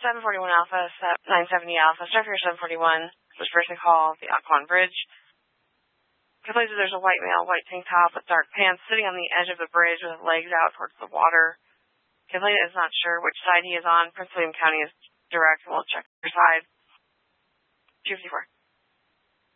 741 Alpha, 970 Alpha, Starfarer 741, was first call the Occoquan Bridge. Places there's a white male, white tank top with dark pants, sitting on the edge of the bridge with his legs out towards the water. Complainant is not sure which side he is on. Prince William County is direct, and we'll check her side. 254.